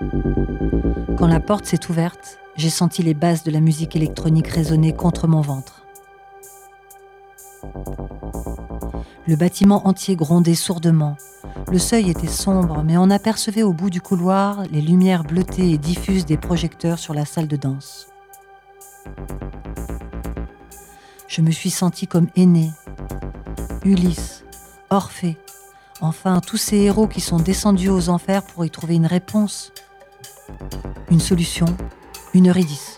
Quand la porte s'est ouverte, j'ai senti les basses de la musique électronique résonner contre mon ventre. Le bâtiment entier grondait sourdement. Le seuil était sombre, mais on apercevait au bout du couloir les lumières bleutées et diffuses des projecteurs sur la salle de danse. Je me suis sentie comme Énée, Ulysse, Orphée, enfin tous ces héros qui sont descendus aux enfers pour y trouver une réponse, une solution, une Eurydice.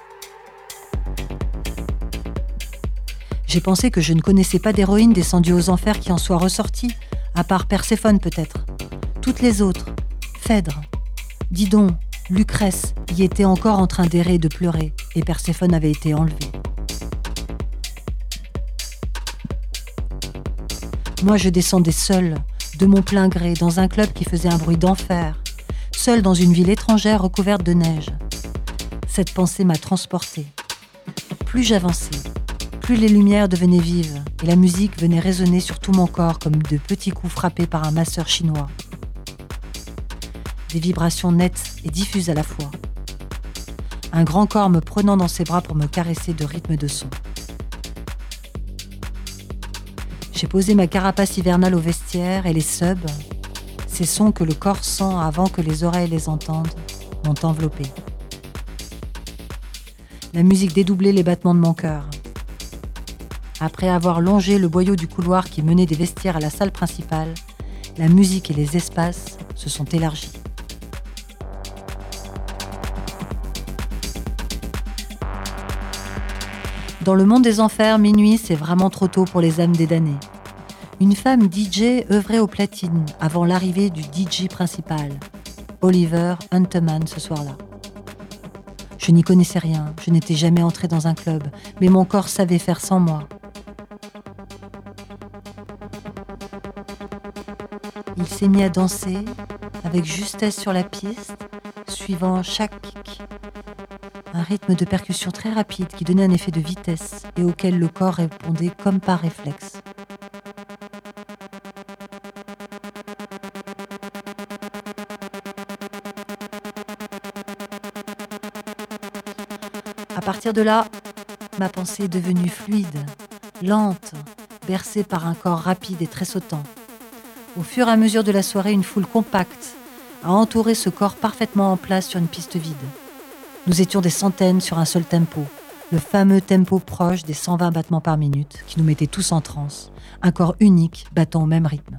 J'ai pensé que je ne connaissais pas d'héroïne descendue aux enfers qui en soit ressortie, à part Perséphone peut-être. Toutes les autres, Phèdre, Didon, Lucrèce, y étaient encore en train d'errer et de pleurer, et Perséphone avait été enlevée. Moi, je descendais seule, de mon plein gré, dans un club qui faisait un bruit d'enfer, seule dans une ville étrangère recouverte de neige. Cette pensée m'a transportée. Plus j'avançais, plus les lumières devenaient vives et la musique venait résonner sur tout mon corps comme de petits coups frappés par un masseur chinois. Des vibrations nettes et diffuses à la fois. Un grand corps me prenant dans ses bras pour me caresser de rythme de son. J'ai posé ma carapace hivernale au vestiaire et les subs, ces sons que le corps sent avant que les oreilles les entendent, m'ont enveloppé. La musique dédoublait les battements de mon cœur. Après avoir longé le boyau du couloir qui menait des vestiaires à la salle principale, la musique et les espaces se sont élargis. Dans le monde des enfers, minuit, c'est vraiment trop tôt pour les âmes des damnés. Une femme DJ œuvrait aux platines avant l'arrivée du DJ principal, Oliver Hunteman, ce soir-là. Je n'y connaissais rien, je n'étais jamais entrée dans un club, mais mon corps savait faire sans moi. Il s'est mis à danser avec justesse sur la piste, suivant chaque kick. Un rythme de percussion très rapide qui donnait un effet de vitesse et auquel le corps répondait comme par réflexe. À partir de là, ma pensée est devenue fluide, lente, bercée par un corps rapide et tressautant. Au fur et à mesure de la soirée, une foule compacte a entouré ce corps parfaitement en place sur une piste vide. Nous étions des centaines sur un seul tempo, le fameux tempo proche des 120 battements par minute qui nous mettait tous en transe, un corps unique battant au même rythme.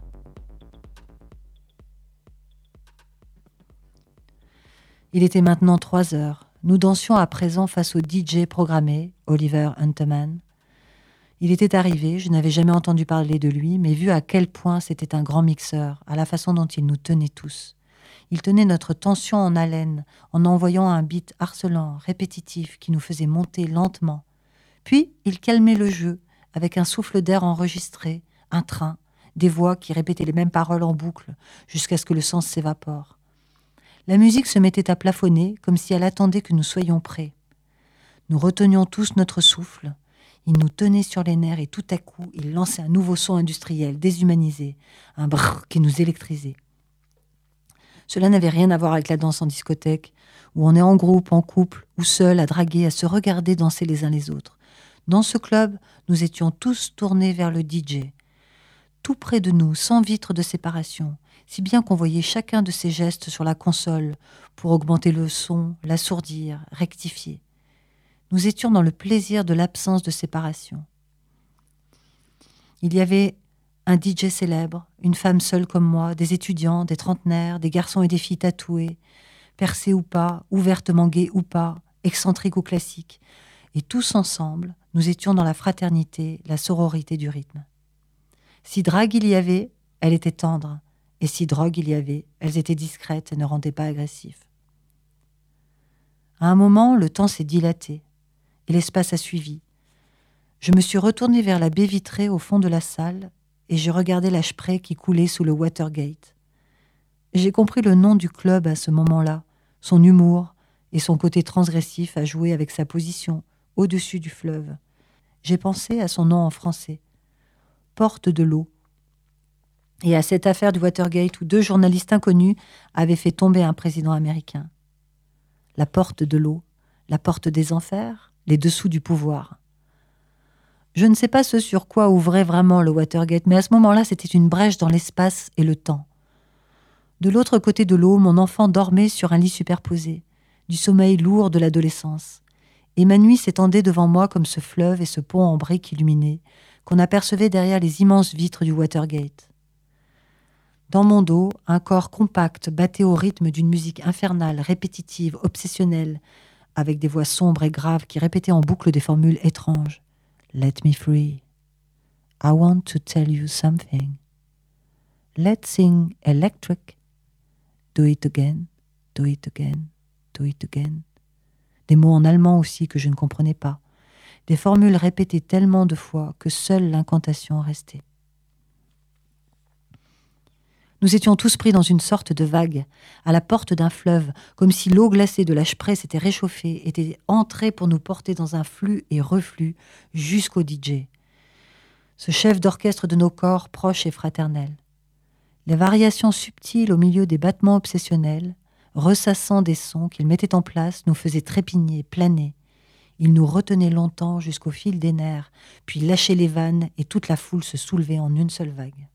Il était maintenant 3 heures. Nous dansions à présent face au DJ programmé, Oliver Hunteman. Il était arrivé, je n'avais jamais entendu parler de lui, mais vu à quel point c'était un grand mixeur, à la façon dont il nous tenait tous. Il tenait notre tension en haleine, en envoyant un beat harcelant, répétitif, qui nous faisait monter lentement. Puis, il calmait le jeu, avec un souffle d'air enregistré, un train, des voix qui répétaient les mêmes paroles en boucle, jusqu'à ce que le sens s'évapore. La musique se mettait à plafonner, comme si elle attendait que nous soyons prêts. Nous retenions tous notre souffle. Il nous tenait sur les nerfs et tout à coup, il lançait un nouveau son industriel, déshumanisé, un brrr qui nous électrisait. Cela n'avait rien à voir avec la danse en discothèque, où on est en groupe, en couple, ou seul, à draguer, à se regarder danser les uns les autres. Dans ce club, nous étions tous tournés vers le DJ. Tout près de nous, sans vitre de séparation, si bien qu'on voyait chacun de ses gestes sur la console pour augmenter le son, l'assourdir, rectifier. Nous étions dans le plaisir de l'absence de séparation. Il y avait un DJ célèbre, une femme seule comme moi, des étudiants, des trentenaires, des garçons et des filles tatoués, percés ou pas, ouvertement gays ou pas, excentriques ou classiques. Et tous ensemble, nous étions dans la fraternité, la sororité du rythme. Si drague il y avait, elle était tendre, et si drogue il y avait, elles étaient discrètes et ne rendaient pas agressifs. À un moment, le temps s'est dilaté, et l'espace a suivi. Je me suis retournée vers la baie vitrée au fond de la salle, et je regardais la Spree qui coulait sous le Watergate. J'ai compris le nom du club à ce moment-là, son humour et son côté transgressif à jouer avec sa position au-dessus du fleuve. J'ai pensé à son nom en français, Porte de l'eau. et à cette affaire du Watergate où 2 journalistes inconnus avaient fait tomber un président américain. La porte de l'eau, la porte des enfers, les dessous du pouvoir. Je ne sais pas ce sur quoi ouvrait vraiment le Watergate, mais à ce moment-là, c'était une brèche dans l'espace et le temps. De l'autre côté de l'eau, mon enfant dormait sur un lit superposé, du sommeil lourd de l'adolescence. Et ma nuit s'étendait devant moi comme ce fleuve et ce pont en briques illuminé qu'on apercevait derrière les immenses vitres du Watergate. Dans mon dos, un corps compact battait au rythme d'une musique infernale, répétitive, obsessionnelle, avec des voix sombres et graves qui répétaient en boucle des formules étranges. « Let me free. I want to tell you something. Let's sing electric. Do it again, do it again, do it again. » Des mots en allemand aussi que je ne comprenais pas. Des formules répétées tellement de fois que seule l'incantation restait. Nous étions tous pris dans une sorte de vague, à la porte d'un fleuve, comme si l'eau glacée de la Spree s'était réchauffée, était entrée pour nous porter dans un flux et reflux jusqu'au DJ. Ce chef d'orchestre de nos corps proches et fraternels. Les variations subtiles au milieu des battements obsessionnels, ressassant des sons qu'il mettait en place, nous faisaient trépigner, planer. Il nous retenait longtemps jusqu'au fil des nerfs, puis lâchait les vannes et toute la foule se soulevait en une seule vague.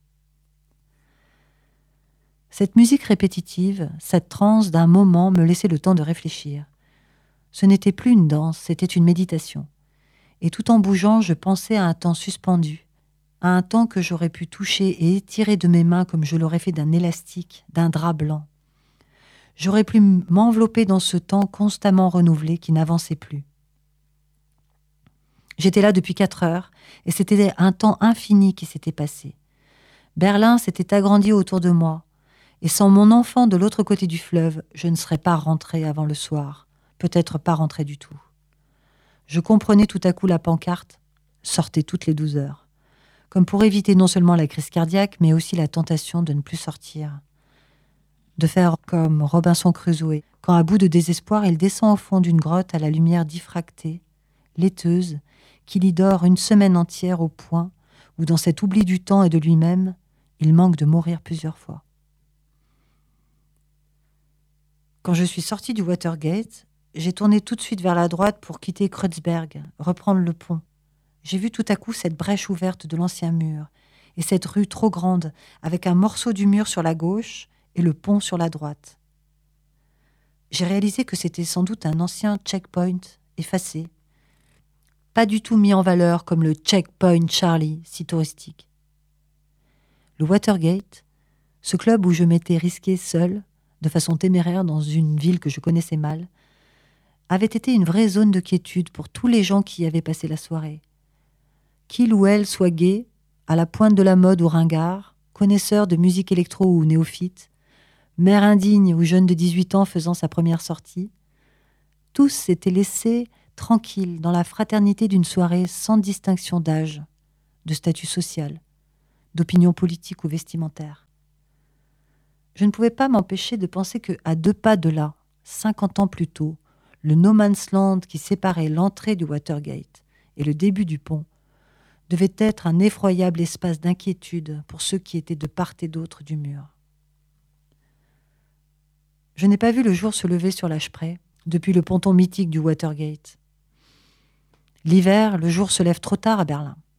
Cette musique répétitive, cette transe d'un moment me laissait le temps de réfléchir. Ce n'était plus une danse, c'était une méditation. Et tout en bougeant, je pensais à un temps suspendu, à un temps que j'aurais pu toucher et étirer de mes mains comme je l'aurais fait d'un élastique, d'un drap blanc. J'aurais pu m'envelopper dans ce temps constamment renouvelé qui n'avançait plus. J'étais là depuis 4 heures et c'était un temps infini qui s'était passé. Berlin s'était agrandi autour de moi. Et sans mon enfant de l'autre côté du fleuve, je ne serais pas rentrée avant le soir, peut-être pas rentrée du tout. Je comprenais tout à coup la pancarte « Sortez toutes les 12 heures », comme pour éviter non seulement la crise cardiaque, mais aussi la tentation de ne plus sortir. De faire comme Robinson Crusoe, quand à bout de désespoir, il descend au fond d'une grotte à la lumière diffractée, laiteuse, qu'il y dort une semaine entière au point où, dans cet oubli du temps et de lui-même, il manque de mourir plusieurs fois. Quand je suis sortie du Watergate, j'ai tourné tout de suite vers la droite pour quitter Kreuzberg, reprendre le pont. J'ai vu tout à coup cette brèche ouverte de l'ancien mur et cette rue trop grande avec un morceau du mur sur la gauche et le pont sur la droite. J'ai réalisé que c'était sans doute un ancien checkpoint effacé, pas du tout mis en valeur comme le checkpoint Charlie, si touristique. Le Watergate, ce club où je m'étais risquée seule, de façon téméraire dans une ville que je connaissais mal, avait été une vraie zone de quiétude pour tous les gens qui y avaient passé la soirée. Qu'il ou elle soit gay, à la pointe de la mode ou ringard, connaisseur de musique électro ou néophyte, mère indigne ou jeune de 18 ans faisant sa première sortie, tous s'étaient laissés tranquilles dans la fraternité d'une soirée sans distinction d'âge, de statut social, d'opinion politique ou vestimentaire. Je ne pouvais pas m'empêcher de penser qu'à 2 pas de là, 50 ans plus tôt, le no man's land qui séparait l'entrée du Watergate et le début du pont devait être un effroyable espace d'inquiétude pour ceux qui étaient de part et d'autre du mur. Je n'ai pas vu le jour se lever sur la Spree depuis le ponton mythique du Watergate. L'hiver, le jour se lève trop tard à Berlin.